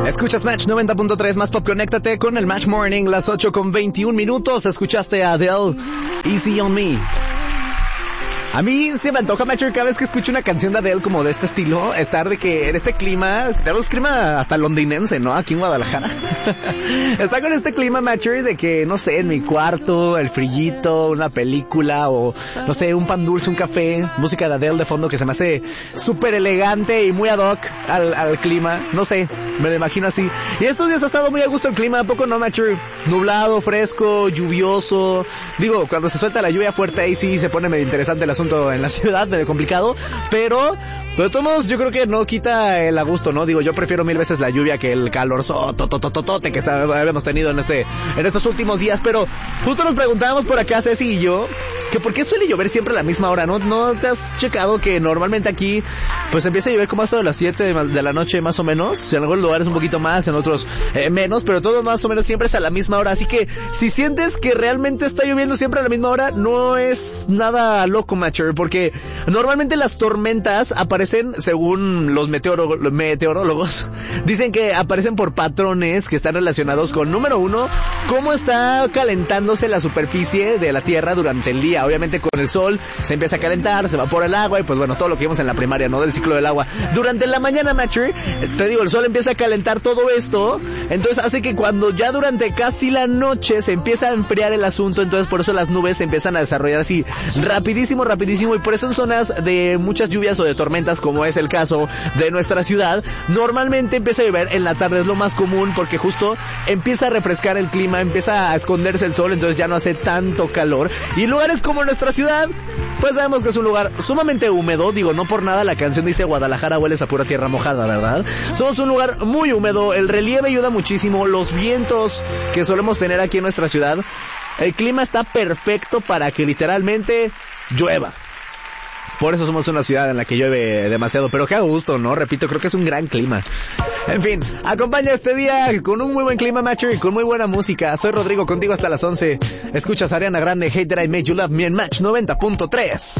Escuchas Match 90.3 más pop, conéctate con el Match Morning, las 8:21. Escuchaste a Adele, Easy on Me. A mí se me antoja, Matcher, cada vez que escucho una canción de Adele como de este estilo, estar de que en este clima, tenemos clima hasta londinense, ¿no? Aquí en Guadalajara. Está con este clima, Matcher, de que, no sé, en mi cuarto, el frillito, una película o, no sé, un pan dulce, un café, música de Adele de fondo que se me hace súper elegante y muy ad hoc al clima, no sé, me lo imagino así. Y estos días ha estado muy a gusto el clima, ¿a poco no, Matcher? Nublado, fresco, lluvioso. Digo, cuando se suelta la lluvia fuerte ahí sí se pone medio interesante el asunto en la ciudad, medio complicado, pero de todos modos yo creo que no quita el a gusto, ¿no? Digo, yo prefiero mil veces la lluvia que el calor totototote que habíamos tenido en estos últimos días, pero justo nos preguntábamos por acá, Ceci y yo, que por qué suele llover siempre a la misma hora, ¿no? ¿No te has checado que normalmente aquí pues empieza a llover como hasta las 7 de la noche más o menos? En algunos lugares un poquito más, en otros menos, pero todo más o menos siempre es a la misma hora, así que si sientes que realmente está lloviendo siempre a la misma hora, no es nada loco, Matcher, porque normalmente las tormentas aparecen, según los meteorólogos, dicen que aparecen por patrones que están relacionados con, número uno, cómo está calentándose la superficie de la Tierra durante el día. Obviamente con el sol se empieza a calentar, se evapora el agua y pues bueno, todo lo que vimos en la primaria, ¿no? Del ciclo del agua. Durante la mañana, Matcher, te digo, el sol empieza a calentar todo esto, entonces hace que cuando ya durante casi la noche se empieza a enfriar el asunto, entonces por eso las nubes se empiezan a desarrollar así rapidísimo, y por eso en zonas de muchas lluvias o de tormentas, como es el caso de nuestra ciudad, normalmente empieza a llover en la tarde, es lo más común, porque justo empieza a refrescar el clima, empieza a esconderse el sol, entonces ya no hace tanto calor, y lugares como nuestra ciudad, pues sabemos que es un lugar sumamente húmedo, digo, no por nada la canción dice Guadalajara hueles a pura tierra mojada, ¿verdad? Somos un lugar muy húmedo, el relieve ayuda muchísimo, los vientos que solemos tener aquí en nuestra ciudad, el clima está perfecto para que literalmente llueva. Por eso somos una ciudad en la que llueve demasiado, pero qué a gusto, ¿no? Repito, creo que es un gran clima. En fin, acompaña este día con un muy buen clima, Matcher, y con muy buena música. Soy Rodrigo, contigo hasta las 11. Escuchas a Ariana Grande, Hate That I Made You Love Me en Match 90.3.